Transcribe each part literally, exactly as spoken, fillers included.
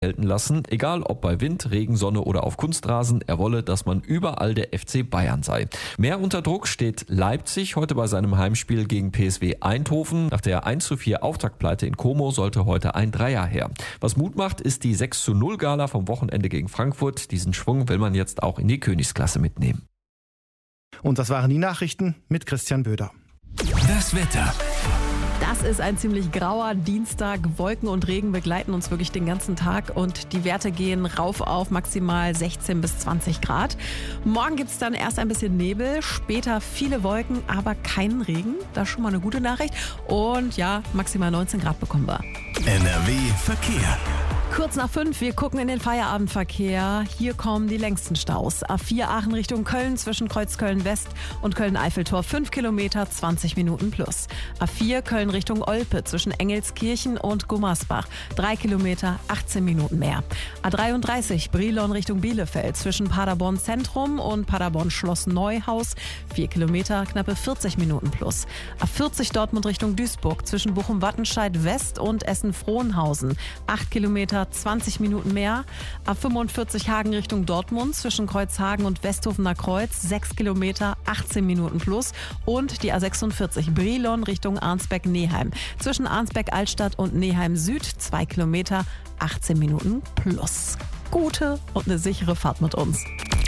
gelten lassen, egal ob bei Wind, Regen, Sonne oder auf Kunstrasen, er wolle, dass man überall der F C Bayern sei. Mehr unter Druck steht Leipzig heute bei seinem Heimspiel gegen P S V Eindhoven. Nach der eins zu vier Auftaktpleite in Como sollte heute ein Dreier her. Was Mut macht, ist die sechs zu null Gala vom Wochenende gegen Frankfurt. Diesen Schwung will man jetzt auch in die Königsklasse mitnehmen. Und das waren die Nachrichten mit Christian Böder. Das Wetter. Das ist ein ziemlich grauer Dienstag. Wolken und Regen begleiten uns wirklich den ganzen Tag und die Werte gehen rauf auf maximal sechzehn bis zwanzig Grad. Morgen gibt es dann erst ein bisschen Nebel, später viele Wolken, aber keinen Regen. Das ist schon mal eine gute Nachricht. Und ja, maximal neunzehn Grad bekommen wir. N R W Verkehr. Kurz nach fünf, wir gucken in den Feierabendverkehr. Hier kommen die längsten Staus. A vier Aachen Richtung Köln zwischen Kreuzköln West und Köln-Eiffeltor fünf Kilometer, zwanzig Minuten plus. A vier Köln Richtung Olpe zwischen Engelskirchen und Gummersbach drei Kilometer, achtzehn Minuten mehr. A dreiunddreißig Brilon Richtung Bielefeld zwischen Paderborn Zentrum und Paderborn Schloss Neuhaus vier Kilometer, knappe vierzig Minuten plus. A vierzig Dortmund Richtung Duisburg zwischen Bochum-Wattenscheid West und Essen-Frohnhausen acht Kilometer, zwanzig Minuten mehr. A fünfundvierzig Hagen Richtung Dortmund zwischen Kreuzhagen und Westhofener Kreuz sechs Kilometer, achtzehn Minuten plus. Und die A sechsundvierzig Brilon Richtung Arnsberg-Neheim zwischen Arnsberg-Altstadt und Neheim Süd zwei Kilometer, achtzehn Minuten plus. Gute und eine sichere Fahrt mit uns.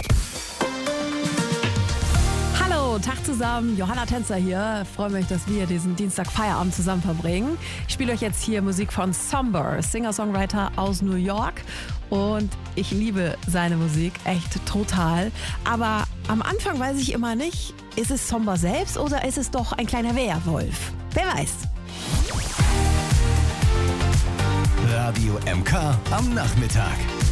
Hallo, Tag zusammen, Johanna Tänzer hier. Ich freue mich, dass wir diesen Dienstag Feierabend zusammen verbringen. Ich spiele euch jetzt hier Musik von Somber, Singer-Songwriter aus New York. Und ich liebe seine Musik, echt total. Aber am Anfang weiß ich immer nicht, ist es Somber selbst oder ist es doch ein kleiner Werwolf? Wer weiß. Radio M K am Nachmittag.